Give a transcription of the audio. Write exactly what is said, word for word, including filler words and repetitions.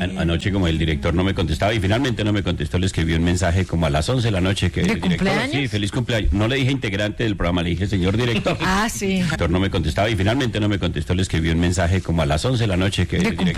An- anoche como el director no me contestaba y finalmente no me contestó, le escribí un mensaje como a las once de la noche que ¿De el director, cumpleaños? sí, feliz cumpleaños. No le dije integrante del programa, le dije señor director. Ah, sí. El director no me contestaba y finalmente no me contestó, le escribí un mensaje como a las once de la noche que ¿De el director